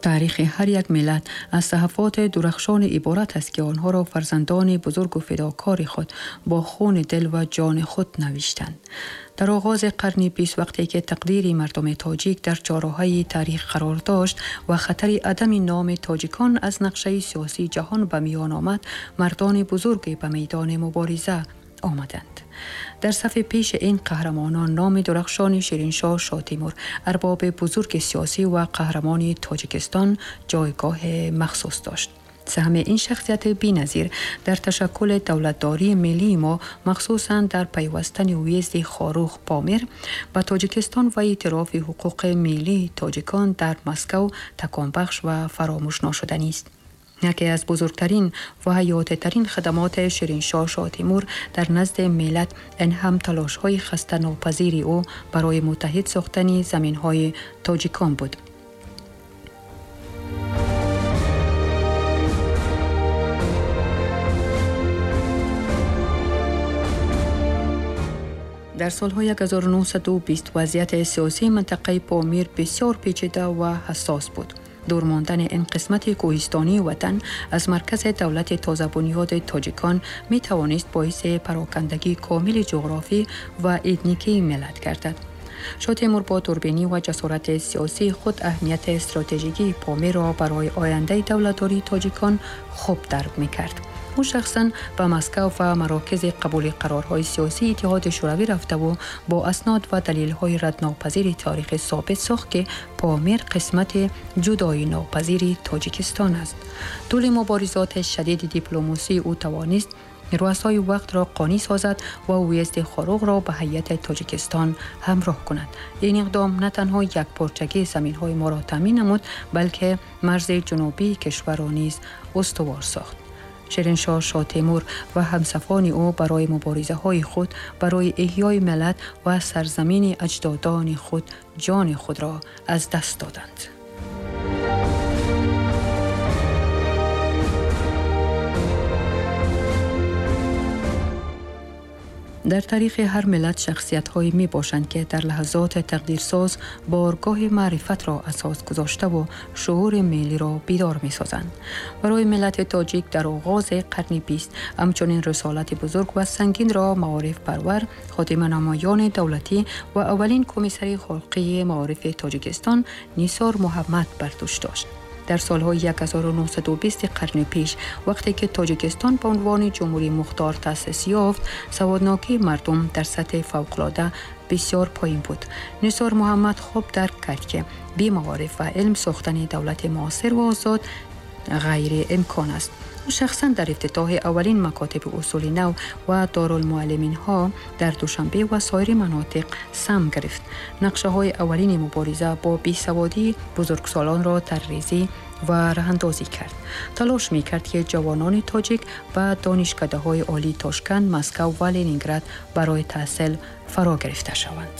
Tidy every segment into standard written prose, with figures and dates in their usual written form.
تاریخ هر یک ملت از صحفات درخشان عبارت است که آنها را فرزندان بزرگ و فداکار خود با خون دل و جان خود نوشتند. در آغاز قرن 20 وقتی که تقدیر مردم تاجیک در چهارراهی تاریخ قرار داشت و خطر عدم نام تاجیکان از نقشه سیاسی جهان به میان آمد، مردان بزرگ به میدان مبارزه آمدند. در صف پیش این قهرمانان نام درخشان شیرینشاه شاه تیمور، ارباب بزرگ سیاسی و قهرمان تاجیکستان، جایگاه مخصوص داشت. سهم این شخصیت بی‌نظیر در تشکل دولتداری ملی ما، مخصوصاً در پیوستن اویزد خاروخ پامیر به تاجیکستان و اعتراف حقوق ملی تاجیکان در مسکو تکان بخش و فراموش ناشدنی است. یکی از بزرگترین و حیاتی‌ترین خدمات شیرینشاه شاه تیمور در نزد ملت این هم تلاش‌های خسته ناپذیر او برای متحد ساختن زمین‌های تاجیکان بود. در سالهای 1920 وضعیت سیاسی منطقه پامیر بسیار پیچیده و حساس بود. دور ماندن این قسمت کوهستانی وطن از مرکز دولت تازه بنیاد تاجیکان می توانست باعث پراکندگی کامل جغرافی و اتنیکی ملت گردد. شاه تیمور با دوربینی و جسارت سیاسی خود اهمیت استراتژیکی پامیر را برای آینده دولتداری تاجیکان خوب درک می کرد. او شخصاً به مسکو و مراکز قبول قرارهای سیاسی اتحاد شوروی رفته و با اسناد و دلیل‌های ردناپذیر تاریخ ثابت ساخت که پامیر قسمت جدایی ناپذیر تاجیکستان است. طول مبارزات شدید دیپلماسی او توانست رؤسای وقت را قانی سازد و اویزد خاروخ را به هیئت تاجیکستان همراه کند. این اقدام نه تنها یک پارچگی زمین‌های ما را تامین نمود، بلکه مرز جنوبی کشور را نیز استوار ساخت. شیرینشاه شاه تیمور و همسفان او برای مبارزه‌های خود برای احیای ملت و سرزمین اجدادان خود جان خود را از دست دادند. در تاریخ هر ملت شخصیت‌هایی می باشند که در لحظات تقدیرساز بارگاه معرفت را اساس گذاشته و شعور ملی را بیدار می سازند. برای ملت تاجیک در آغاز قرن 20 همچنین رسالت بزرگ و سنگین را معارف پرور، خادم نمایان دولتی و اولین کمیسر خلقی معارف تاجیکستان نیثار محمد بر دوش داشت. در سالهای 1920 قرن پیش وقتی که تاجیکستان به عنوان جمهوری مختار تأسیس یافت، سوادناکی مردم در سطح فوق‌العاده بسیار پایین بود. نیثار محمد خوب درک کرد که بی معارف و علم ساختن دولت معاصر و آزاد غیر امکان است. او شخصا در افتتاح اولین مکاتب اصول نو و دارالمعلمین ها در دوشنبه و سایر مناطق سهم گرفت. نقشه های اولین مبارزه با بیسوادی بزرگسالان را طرح‌ریزی و راه‌اندازی کرد. تلاش می کرد که جوانان تاجیک و دانشکده های عالی تاشکند، مسکو و لنینگراد برای تحصیل فرا گرفته شوند.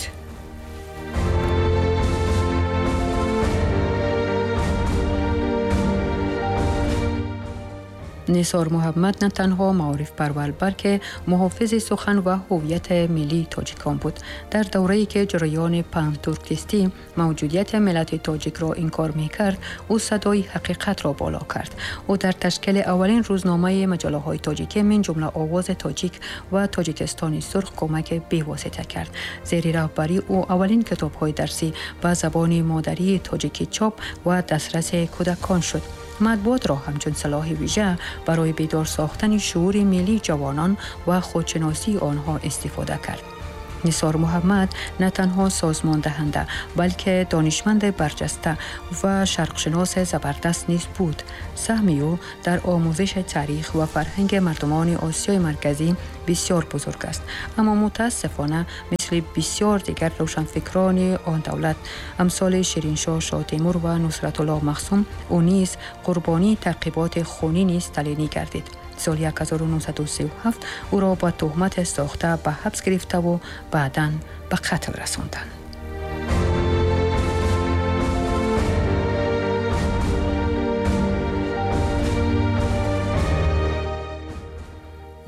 نیثار محمد نه تنها معارف پرور بلکه محافظ سخن و هویت ملی تاجیکان بود. در دوره‌ای که جریان پان ترکیستی موجودیت ملت تاجیک را انکار می‌کرد، او صدای حقیقت را بالا کرد. او در تشکیل اولین روزنامه مجله‌های تاجیکی من جمله آواز تاجیک و تاجیکستان سرخ کمک بی‌واسطه کرد. زیر رهبری او اولین کتاب‌های درسی به زبان مادری تاجیکی چاپ و دسترس کودکان شد. مطبوعات را همچون سلاح ویژه برای بیدار ساختن شعور ملی جوانان و خودشناسی آنها استفاده کرد. نیثار محمد نه تنها سازمان دهنده بلکه دانشمند برجسته و شرقشناس زبردست نیز بود. سهم او در آموزش تاریخ و فرهنگ مردمان آسیای مرکزی بسیار بزرگ است، اما متاسفانه مثل بسیار دیگر روشنفکران آن دولت امثال شیرینشاه شاه تیمور و نصرت الله مخزوم، او نیز قربانی تعقیبات خونین استالینی گردید. سال 1937 او را با تهمت ساخته به حبس گرفته و بعداً به قتل رساندند.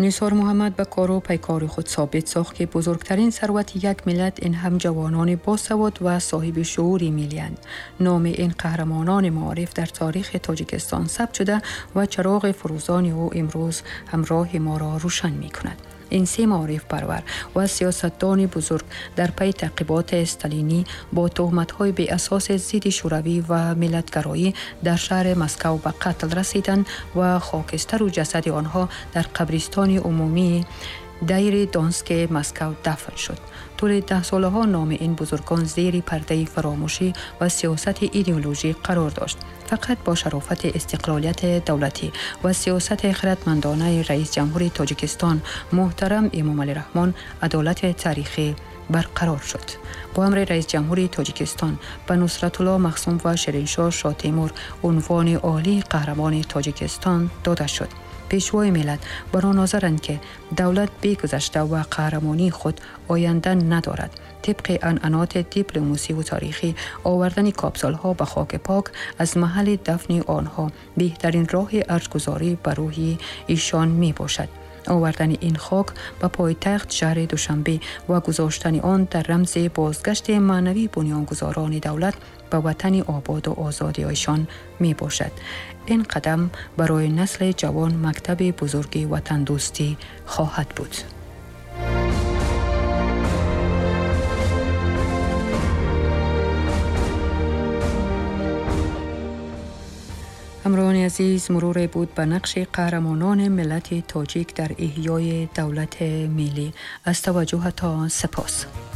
نیسار محمد به کار و پیکار خود ثابت ساخت که بزرگترین ثروت یک ملت این هم جوانان باسواد و صاحب شعور ملی‌اند. نام این قهرمانان معارف در تاریخ تاجیکستان ثبت شده و چراغ فروزان او امروز همراه ما را روشن می‌کند. این سه معارف پرور و سیاستدان بزرگ در پی تعقیبات استالینی با تهمت‌های بی اساس ضد شوروی و ملت‌گرایی در شهر مسکو به قتل رسیدند و خاکستر و جسد آنها در قبرستان عمومی دایر دانسک مسکو دفن شد. طول 10 سالها نام این بزرگان زیر پرده فراموشی و سیاست ایدئولوژی قرار داشت. فقط با شرافت استقلالیت دولتی و سیاست خردمندانه رئیس جمهور تاجیکستان محترم امامعلی رحمان عدالت تاریخی برقرار شد. با امر رئیس جمهور تاجیکستان به نصرت الله مخزوم و شیرینشاه شاه تیمور عنوان عالی قهرمان تاجیکستان داده شد. پیشوای ملت بر آن ناظرند که دولت بی گذشته و قهرمانی خود آینده ندارد. طبق عنعنات دیپلماسی و تاریخی آوردن کاپسول‌ها به خاک پاک از محل دفن آنها بهترین راه ارزگذاری بر روح ایشان می باشد. آوردن این خاک به پایتخت شهر دوشنبه و گذاشتن آن در رمز بازگشت معنوی بنیانگذاران دولت به وطن آباد و آزاد ایشان می باشد. این قدم برای نسل جوان مکتب بزرگ وطن دوستی خواهد بود. همراهان عزیز، مرور بود به نقش قهرمانان ملت تاجیک در احیای دولت ملی. از توجهتان سپاس.